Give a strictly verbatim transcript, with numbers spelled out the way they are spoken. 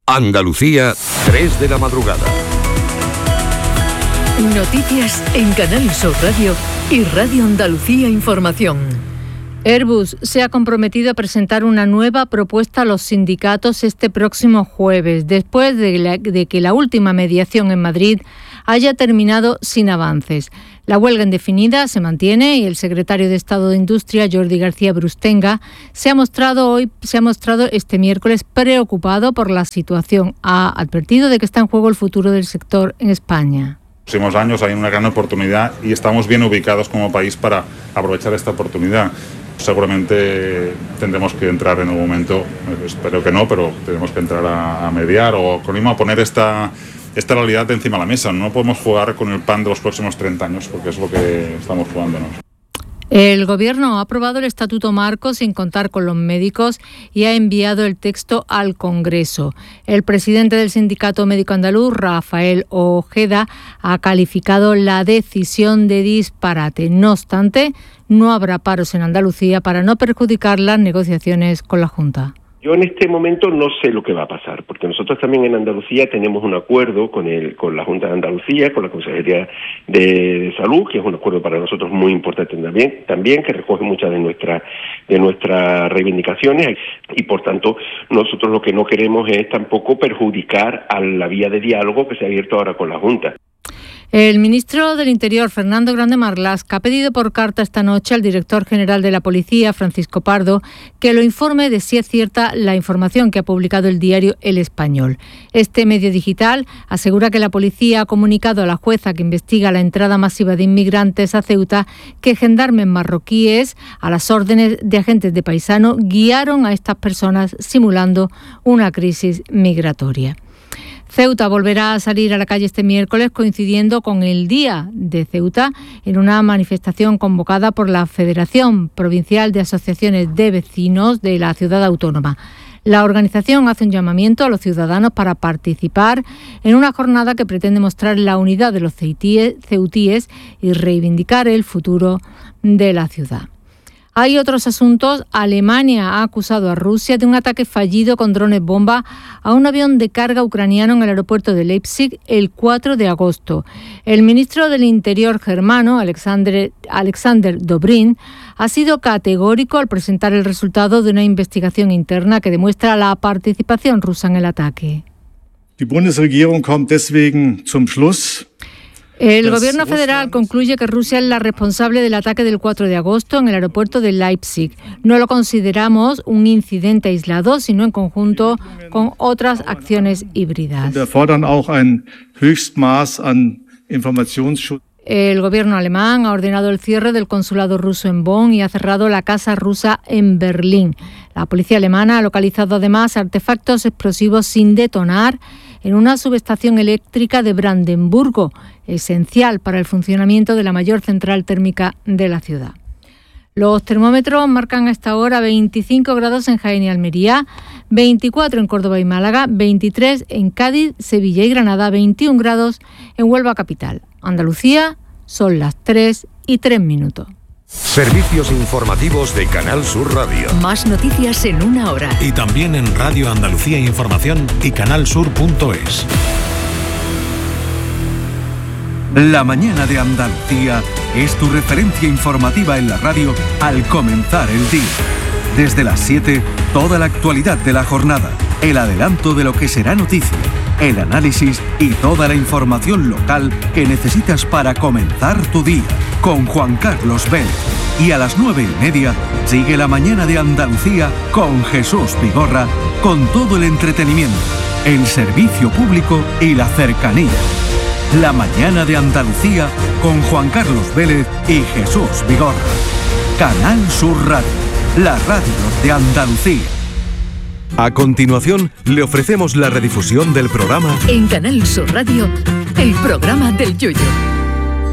Andalucía, tres de la madrugada. Noticias en Canal Sur Radio y Radio Andalucía Información. Airbus se ha comprometido a presentar una nueva propuesta a los sindicatos este próximo jueves, después de, la, de que la última mediación en Madrid haya terminado sin avances. La huelga indefinida se mantiene y el secretario de Estado de Industria, Jordi García Brustenga, se ha mostrado hoy, se ha mostrado este miércoles preocupado por la situación. Ha advertido de que está en juego el futuro del sector en España. En los próximos años hay una gran oportunidad y estamos bien ubicados como país para aprovechar esta oportunidad. Seguramente tendremos que entrar en un momento, espero que no, pero tenemos que entrar a, a mediar o con a poner esta, esta realidad encima de la mesa. No podemos jugar con el pan de los próximos treinta años porque es lo que estamos jugándonos. El Gobierno ha aprobado el Estatuto Marco sin contar con los médicos y ha enviado el texto al Congreso. El presidente del Sindicato Médico Andaluz, Rafael Ojeda, ha calificado la decisión de disparate. No obstante, no habrá paros en Andalucía para no perjudicar las negociaciones con la Junta. Yo en este momento no sé lo que va a pasar, porque nosotros también en Andalucía tenemos un acuerdo con el con la Junta de Andalucía, con la Consejería de, de Salud, que es un acuerdo para nosotros muy importante también, también que recoge muchas de nuestras de nuestras reivindicaciones y por tanto nosotros lo que no queremos es tampoco perjudicar a la vía de diálogo que se ha abierto ahora con la Junta. El ministro del Interior, Fernando Grande Marlaska, ha pedido por carta esta noche al director general de la Policía, Francisco Pardo, que lo informe de si es cierta la información que ha publicado el diario El Español. Este medio digital asegura que la policía ha comunicado a la jueza que investiga la entrada masiva de inmigrantes a Ceuta que gendarmes marroquíes, a las órdenes de agentes de Paisano, guiaron a estas personas simulando una crisis migratoria. Ceuta volverá a salir a la calle este miércoles coincidiendo con el Día de Ceuta en una manifestación convocada por la Federación Provincial de Asociaciones de Vecinos de la Ciudad Autónoma. La organización hace un llamamiento a los ciudadanos para participar en una jornada que pretende mostrar la unidad de los ceutíes y reivindicar el futuro de la ciudad. Hay otros asuntos. Alemania ha acusado a Rusia de un ataque fallido con drones bomba a un avión de carga ucraniano en el aeropuerto de Leipzig el cuatro de agosto. El ministro del Interior germano, Alexander, Alexander Dobrin, ha sido categórico al presentar el resultado de una investigación interna que demuestra la participación rusa en el ataque. Die Bundesregierung kommt deswegen zum Schluss. El gobierno federal concluye que Rusia es la responsable del ataque del cuatro de agosto en el aeropuerto de Leipzig. No lo consideramos un incidente aislado, sino en conjunto con otras acciones híbridas. El gobierno alemán ha ordenado el cierre del consulado ruso en Bonn y ha cerrado la casa rusa en Berlín. La policía alemana ha localizado además artefactos explosivos sin detonar en una subestación eléctrica de Brandenburgo, esencial para el funcionamiento de la mayor central térmica de la ciudad. Los termómetros marcan a esta hora veinticinco grados en Jaén y Almería, veinticuatro en Córdoba y Málaga, veintitrés en Cádiz, Sevilla y Granada, veintiún grados en Huelva capital. Andalucía, son las tres y tres minutos. Servicios informativos de Canal Sur Radio. Más noticias en una hora. Y también en Radio Andalucía Información y canalsur punto es. La mañana de Andalucía es tu referencia informativa en la radio al comenzar el día. Desde las siete, toda la actualidad de la jornada, el adelanto de lo que será noticia, el análisis y toda la información local que necesitas para comenzar tu día, con Juan Carlos Vélez. Y a las nueve y media, sigue la mañana de Andalucía con Jesús Vigorra, con todo el entretenimiento, el servicio público y la cercanía. La mañana de Andalucía con Juan Carlos Vélez y Jesús Vigorra. Canal Sur Radio, la radio de Andalucía. A continuación, le ofrecemos la redifusión del programa en Canal Sur Radio, el programa del Yoyo.